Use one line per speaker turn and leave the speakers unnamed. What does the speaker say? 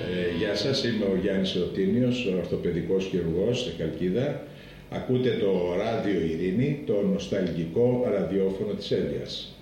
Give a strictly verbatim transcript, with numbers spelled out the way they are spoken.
Ε, γεια σας, είμαι ο Γιάννης Ρωτίνιος, ορθοπαιδικός χειρουργός στη Χαλκίδα. Ακούτε το Ράδιο Ειρήνη, το νοσταλγικό ραδιόφωνο της Έλιας.